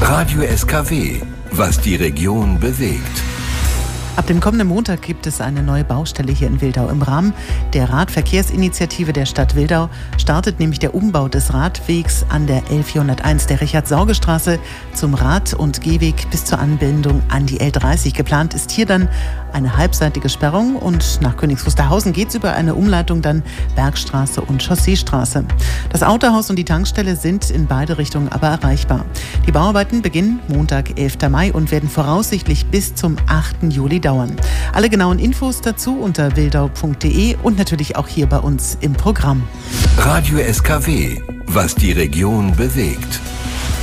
Radio SKW, was die Region bewegt. Ab dem kommenden Montag gibt es eine neue Baustelle hier in Wildau. Im Rahmen der Radverkehrsinitiative der Stadt Wildau startet nämlich der Umbau des Radwegs an der L401, der Richard-Sauge-Straße, zum Rad- und Gehweg bis zur Anbindung an die L30. Geplant ist hier dann eine halbseitige Sperrung und nach Königs Wusterhausen geht es über eine Umleitung dann Bergstraße und Chausseestraße. Das Autohaus und die Tankstelle sind in beide Richtungen aber erreichbar. Die Bauarbeiten beginnen Montag, 11. Mai und werden voraussichtlich bis zum 8. Juli dauern. Alle genauen Infos dazu unter wildau.de und natürlich auch hier bei uns im Programm. Radio SKW, was die Region bewegt.